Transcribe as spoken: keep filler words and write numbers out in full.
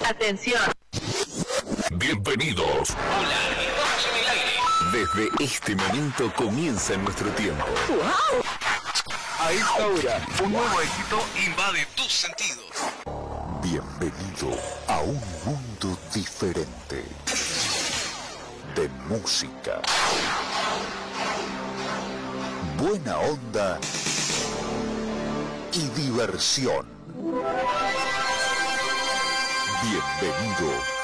Atención. Bienvenidos. Hola, estamos en el aire. Desde este momento comienza nuestro tiempo. ¡Wow! A esta hora, Un nuevo éxito invade tus sentidos. bienvenido a un mundo diferente de música, buena onda y diversión. Bienvenido